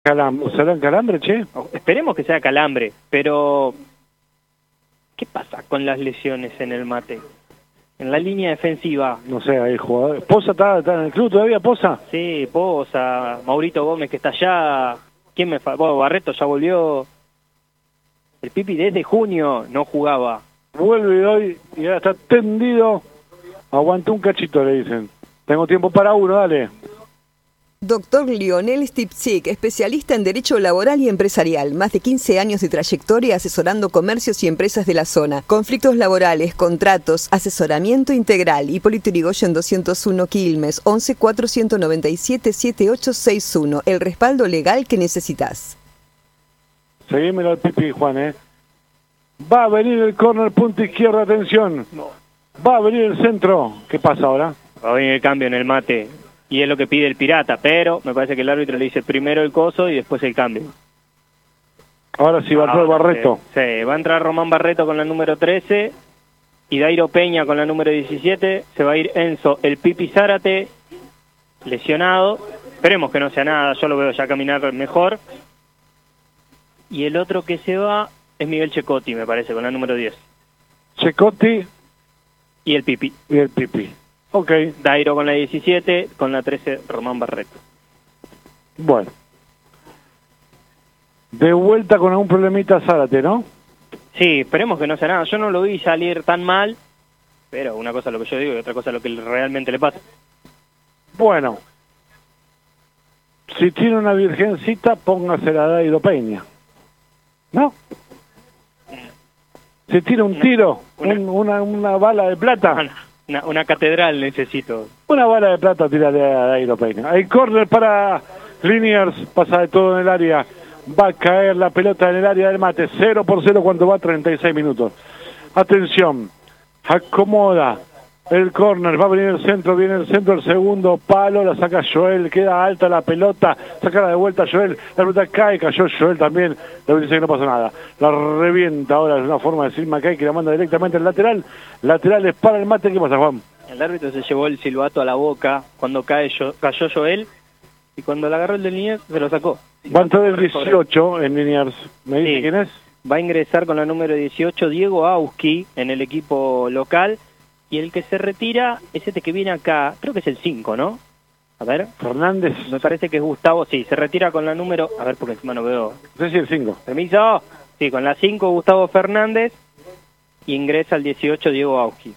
¿Será un calambre, che? Esperemos que sea calambre, pero ¿qué pasa con las lesiones en el Mate? En la línea defensiva. No sé, hay jugadores. ¿Poza está en el club todavía, Poza? Sí, Poza, Maurito Gómez que está allá. ¿Quién me falta? Bueno, Barreto ya volvió. El Pipi desde junio no jugaba. Vuelve hoy y ahora está tendido. Aguanta un cachito, le dicen. Tengo tiempo para uno, dale. Doctor Lionel Stipczyk, especialista en Derecho Laboral y Empresarial. Más de 15 años de trayectoria asesorando comercios y empresas de la zona. Conflictos laborales, contratos, asesoramiento integral. Hipólito Yrigoyen 201 Quilmes, 11 497 7861. El respaldo legal que necesitas. Seguímelo al Pipi, Juan, Va a venir el córner, punta izquierda, atención. Va a venir el centro. ¿Qué pasa ahora? Va a venir el cambio en el Mate. Y es lo que pide el Pirata, pero me parece que el árbitro le dice primero el coso y después el cambio. Ahora sí va a entrar Barreto. Sí, va a entrar Román Barreto con la número 13 y Dairo Peña con la número 17. Se va a ir Enzo, el Pipi Zárate, lesionado. Esperemos que no sea nada, yo lo veo ya caminar mejor. Y el otro que se va es Miguel Checotti, me parece, con la número 10. Checotti y el Pipi. Y el Pipi. Ok. Dairo con la 17, con la 13 Román Barreto. Bueno. De vuelta con algún problemita Zárate, ¿no? Sí, esperemos que no sea nada. Yo no lo vi salir tan mal, pero una cosa es lo que yo digo y otra cosa es lo que realmente le pasa. Bueno. Si tiene una virgencita, póngasela a Dairo Peña. ¿No? Si tira un tiro, una bala de plata. Una catedral necesito. Una bala de plata tirarle a Dairo Peña. Hay córner para Liniers, pasa de todo en el área. Va a caer la pelota en el área del Mate. 0-0 cuando va 36 minutos. Atención, acomoda el córner, va a venir el centro, viene el centro, el segundo palo, la saca Joel, queda alta la pelota, saca de vuelta Joel, la pelota cae, cayó Joel también, le dice que no pasó nada, la revienta ahora, es una forma de decir Macay que la manda directamente al lateral, laterales para el Mate. ¿Qué pasa, Juan? El árbitro se llevó el silbato a la boca cuando cayó Joel y cuando la agarró el de Liniers se lo sacó. Va a entrar el 18 en Liniers, ¿me dice quién es? Va a ingresar con la número 18 Diego Auski en el equipo local. Y el que se retira es este que viene acá, creo que es el 5, ¿no? A ver. Fernández. Me parece que es Gustavo, sí, se retira con la número... A ver, porque encima no veo... No sé si el 5. ¿Permiso? Sí, con la 5 Gustavo Fernández y ingresa el 18 Diego Auski.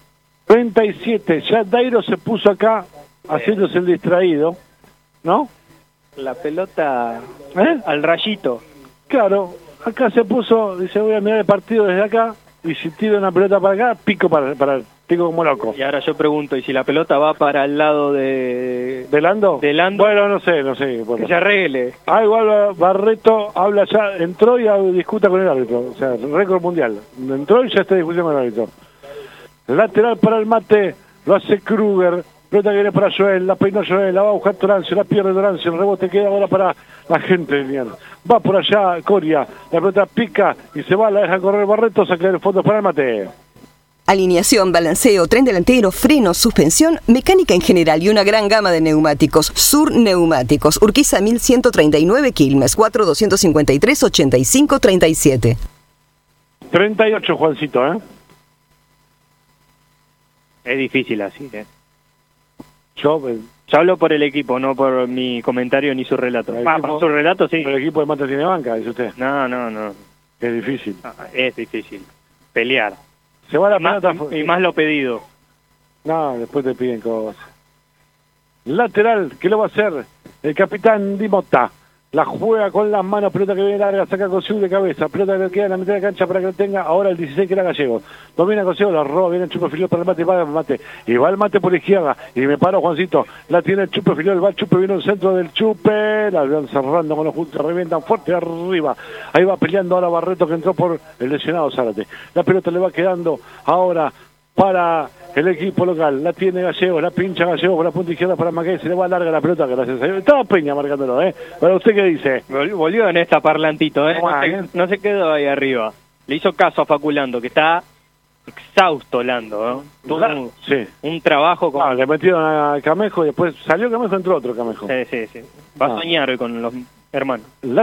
37, ya Dairo se puso acá haciéndose el distraído, ¿no? La pelota al rayito. Claro, acá se puso, dice voy a mirar el partido desde acá y si tiro una pelota para acá, pico pico como loco. Y ahora yo pregunto, ¿y si la pelota va para el lado de Lando? De Lando. Bueno, no sé. Bueno. Que se arregle. Igual Barreto habla ya, entró y discuta con el árbitro, o sea, récord mundial. Entró y ya está discutiendo con el árbitro. Lateral para el Mate, lo hace Kruger. Pelota que viene para Joel, la peinó Joel, la va a buscar Torancio, la pierde Torancio, el rebote queda ahora para la gente de Liniers. Va por allá Coria, la pelota pica y se va, la deja correr Barreto, saca el fondo para el Mate. Alineación, balanceo, tren delantero, freno, suspensión, mecánica en general y una gran gama de neumáticos. Sur Neumáticos, Urquiza 1139 Quilmes, 4253 8537. 38, Juancito, Es difícil así, Yo hablo por el equipo, no por mi comentario ni su relato. Por su relato, sí. El equipo de Mate tiene banca, dice usted. No. Es difícil. Es difícil. Pelear. Se va la pelota. Y más lo pedido. No, después te piden cosas. Lateral, ¿qué lo va a hacer? El capitán Di Motta. La juega con las manos, pelota que viene larga, saca Cosiu de cabeza, pelota que queda en la mitad de la cancha para que lo tenga, ahora el 16 que era Gallego. Domina Cosiu, la roba, viene el Chupe Filiol para el Mate, va el Mate, y va el Mate por la izquierda, y me paro Juancito, la tiene el Chupe Filiol, va el Chupe, viene el centro del Chupe, la van cerrando con los juntos, revientan fuerte arriba, ahí va peleando ahora Barreto que entró por el lesionado Zárate. La pelota le va quedando ahora para el equipo local, la tiene Gallego, la pincha Gallego por la punta izquierda para Maquet, se le va larga la pelota, gracias a Dios. Estaba Peña marcándolo, Pero usted qué dice. Volvió en esta parlantito, No se quedó ahí arriba. Le hizo caso a Faculando, que está exhausto Lando, Tuvo un trabajo con... le metieron a Camejo y después salió Camejo, entró otro Camejo. Sí. Va a soñar hoy con los hermanos.